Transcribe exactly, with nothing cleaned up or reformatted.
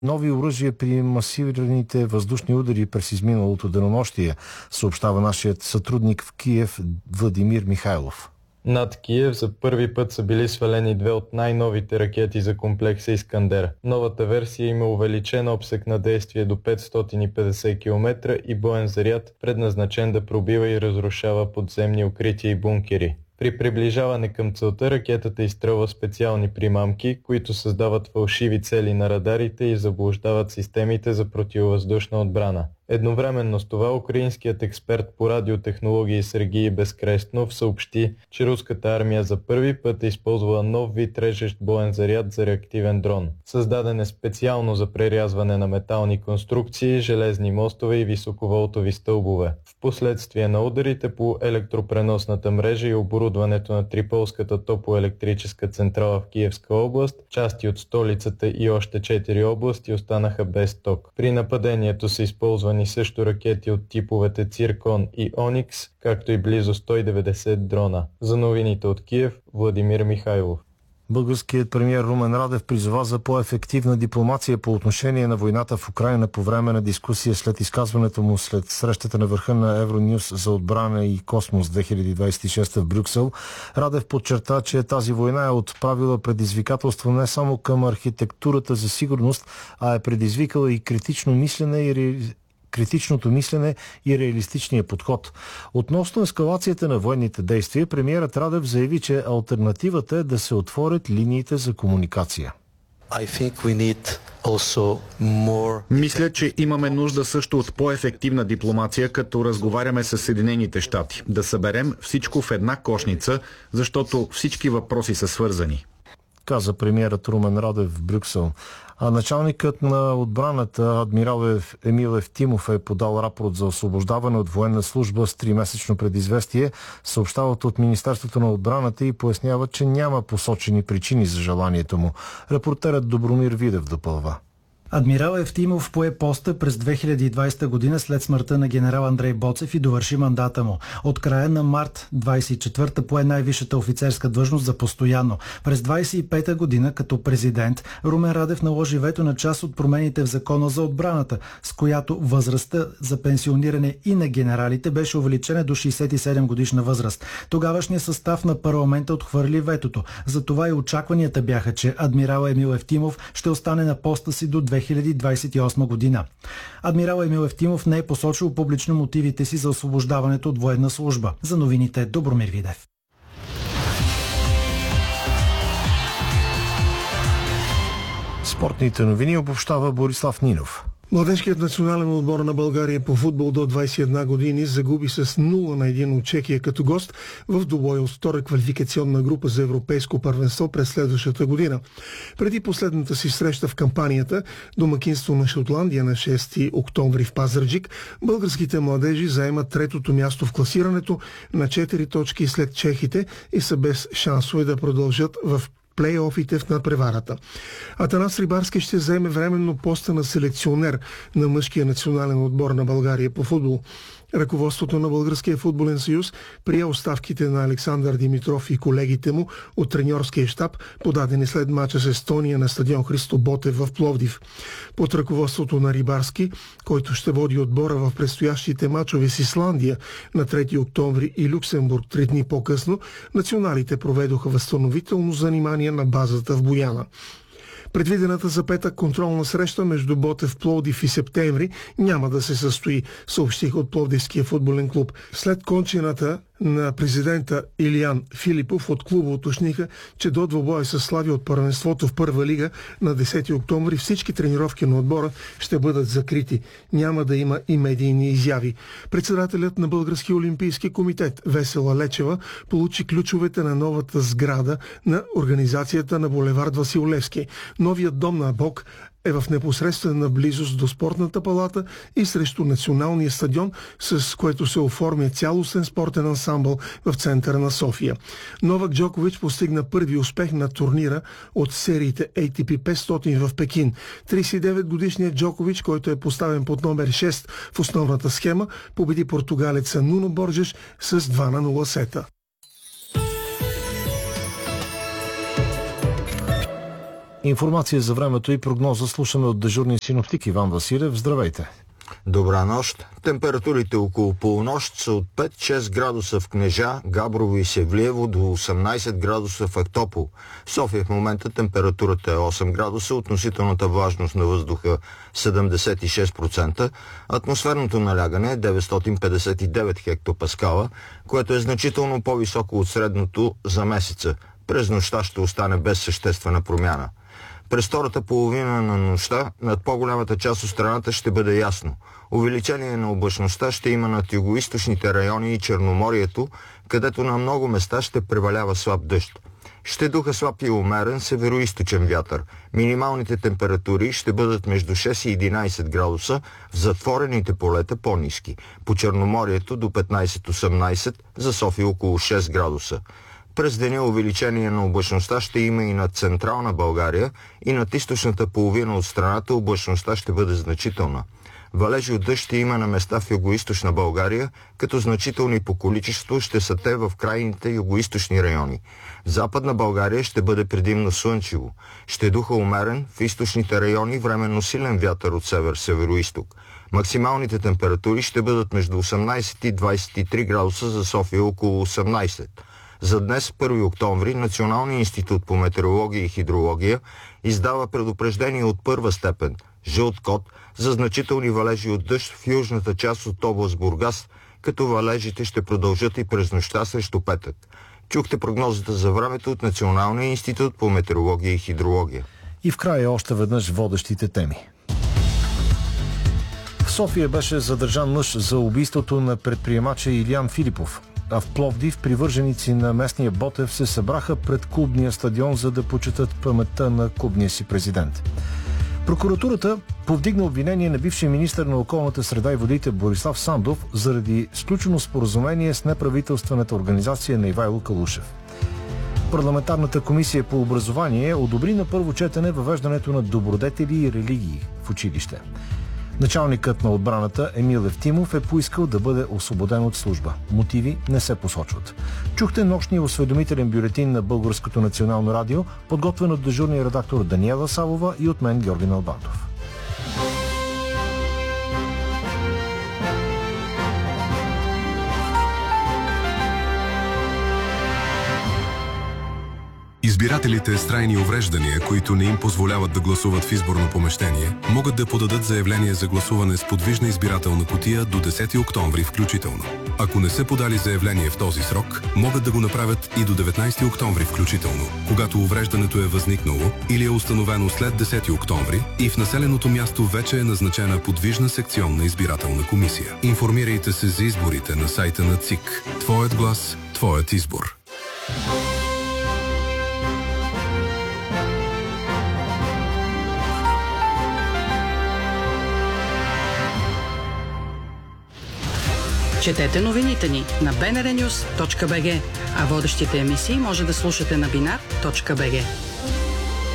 нови оръжия при масираните въздушни удари през изминалото денонощие, съобщава нашият сътрудник в Киев Владимир Михайлов. Над Киев за първи път са били свалени две от най-новите ракети за комплекса Искандер. Новата версия има увеличен обсек на действие до петстотин и петдесет километра и боен заряд, предназначен да пробива и разрушава подземни укрития и бункери. При приближаване към целта ракетата изстрелва специални примамки, които създават фалшиви цели на радарите и заблуждават системите за противовъздушна отбрана. Едновременно с това украинският експерт по радиотехнологии Сергей Безкрестнов съобщи, че руската армия за първи път е използвала нов вид режещ боен заряд за реактивен дрон. Създаден е специално за прерязване на метални конструкции, железни мостове и високоволтови стълбове. Впоследствие на ударите по електропреносната мрежа и оборудването на Триполската топлоелектрическа централа в Киевска област, части от столицата и още четири области останаха без ток. При нападението са използвани също ракети от типовете Циркон и Оникс, както и близо сто и деветдесет дрона. За новините от Киев, Владимир Михайлов. Българският премиер Румен Радев призова за по-ефективна дипломация по отношение на войната в Украйна по време на дискусия след изказването му след срещата на върха на Евронюс за отбрана и космос две хиляди двадесет и шеста в Брюксел. Радев подчерта, че тази война е отправила предизвикателство не само към архитектурата за сигурност, а е предизвикала и критично мислене и ре... критичното мислене и реалистичния подход. Относно ескалацията на военните действия, премиерът Радев заяви, че алтернативата е да се отворят линиите за комуникация. I think we need also more... Мисля, че имаме нужда също от по-ефективна дипломация, като разговаряме с Съединените щати. Да съберем всичко в една кошница, защото всички въпроси са свързани. Каза премиерът Румен Радев в Брюксел. А началникът на отбраната адмирал Емил Евтимов е подал рапорт за освобождаване от военна служба с тримесечно предизвестие. Съобщават от Министерството на отбраната и поясняват, че няма посочени причини за желанието му. Репортерът Добромир Видев допълва. Адмирал Евтимов пое поста през две хиляди и двадесета година след смъртта на генерал Андрей Боцев и довърши мандата му. От края на март двадесет и четвърта пое най-висшата офицерска длъжност за постоянно. През двадесет и пета година като президент Румен Радев наложи вето на част от промените в Закона за отбраната, с която възрастта за пенсиониране и на генералите беше увеличена до шейсет и седем годишна възраст. Тогавашният състав на парламента отхвърли ветото. Затова и очакванията бяха, че адмирал Емил Евтимов ще остане на поста си до две хиляди двадесет и осма година. Адмирал Емил Евтимов не е посочил публично мотивите си за освобождаването от военна служба. За новините Добромир Видев. Спортните новини обобщава Борислав Нинов. Младежкият национален отбор на България по футбол до двадесет и една години загуби с нула на един от Чехия като гост в двубой от втора квалификационна група за европейско първенство през следващата година. Преди последната си среща в кампанията, домакинство на Шотландия на шести октомври в Пазарджик, българските младежи заемат третото място в класирането на четири точки след чехите и са без шансове да продължат в плей-офите в надпреварата. Атанас Рибарски ще заеме временно поста на селекционер на мъжкия национален отбор на България по футбол. Ръководството на Българския футболен съюз прие оставките на Александър Димитров и колегите му от треньорския щаб, подадени след мача с Естония на стадион Христо Ботев в Пловдив. Под ръководството на Рибарски, който ще води отбора в предстоящите мачове с Исландия на трети октомври и Люксембург три дни по-късно, националите проведоха възстановително занимание на базата в Бояна. Предвидената за петък контролна среща между Ботев, Пловдив и Септември няма да се състои, съобщих от Пловдивския футболен клуб. След кончината на президента Илиян Филипов от клуба уточниха, че до двубоя с Славия от първенството в първа лига на десети октомври всички тренировки на отбора ще бъдат закрити. Няма да има и медийни изяви. Председателят на Българския олимпийски комитет Весела Лечева получи ключовете на новата сграда на организацията на булевард Васил Левски. Новият дом на Бог е в непосредствена близост до спортната палата и срещу националния стадион, с което се оформя цялостен спортен ансамбъл в центъра на София. Новак Джокович постигна първи успех на турнира от сериите Ей Ти Пи петстотин в Пекин. тридесет и девет годишният Джокович, който е поставен под номер шест в основната схема, победи португалеца Нуно Борджеш с два на нула сета. Информация за времето и прогноза слушаме от дежурния синоптик Иван Василев. Здравейте! Добра нощ. Температурите около полунощ са от пет-шест градуса в Кнежа, Габрово и Севлиево до осемнайсет градуса в Ахтопол. В София в момента температурата е осем градуса, относителната влажност на въздуха седемдесет и шест процента, атмосферното налягане е деветстотин петдесет и девет хектопаскала, което е значително по-високо от средното за месеца. През нощта ще остане без съществена промяна. През втората половина на нощта над по-голямата част от страната ще бъде ясно. Увеличение на облачността ще има над югоизточните райони и Черноморието, където на много места ще превалява слаб дъжд. Ще духа слаб и умерен североизточен вятър. Минималните температури ще бъдат между шест и единайсет градуса, в затворените полета по-ниски. По Черноморието до петнайсет-осемнайсет, за София около шест градуса. През деня увеличение на облачността ще има и над централна България, и над източната половина от страната облачността ще бъде значителна. Валежи от дъжд ще има на места в югоизточна България, като значителни по количество ще са те в крайните югоизточни райони. В Западна България ще бъде предимно слънчево. Ще духа умерен, в източните райони временно силен вятър от север-североизток. Максималните температури ще бъдат между осемнайсет и двайсет и три градуса, за София около осемнайсет. За днес, първи октомври, Националният институт по метеорология и хидрология издава предупреждение от първа степен, жълт код, за значителни валежи от дъжд в южната част от област Бургас, като валежите ще продължат и през нощта срещу петък. Чухте прогнозата за времето от Националния институт по метеорология и хидрология. И в края още веднъж водещите теми. В София беше задържан мъж за убийството на предприемача Илиян Филипов. А в Пловдив привърженици на местния Ботев се събраха пред клубния стадион, за да почетат паметта на клубния си президент. Прокуратурата повдигна обвинение на бившия министър на околната среда и водите Борислав Сандов заради сключено споразумение с неправителствената организация на Ивайло Калушев. Парламентарната комисия по образование одобри на първо четене въвеждането на добродетели и религии в училище. Началникът на отбраната Емил Евтимов е поискал да бъде освободен от служба. Мотиви не се посочват. Чухте нощния осведомителен бюлетин на Българското национално радио, подготвен от дежурния редактор Даниела Савова и от мен Георги Налбантов. Избирателите с трайни увреждания, които не им позволяват да гласуват в изборно помещение, могат да подадат заявление за гласуване с подвижна избирателна кутия до десети октомври включително. Ако не са подали заявление в този срок, могат да го направят и до деветнайсети октомври включително, когато увреждането е възникнало или е установено след десети октомври и в населеното място вече е назначена подвижна секционна избирателна комисия. Информирайте се за изборите на сайта на ЦИК. Твоят глас, твоят избор. Четете новините ни на би ен ар нюс точка би джи, а водещите емисии може да слушате на бинар точка би джи.